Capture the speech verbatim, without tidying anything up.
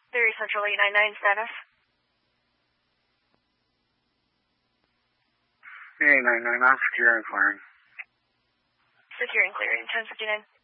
Theory Central eight nine nine status. eight nine nine, I'm secure and clearing. Secure and clearing, ten fifty-nine.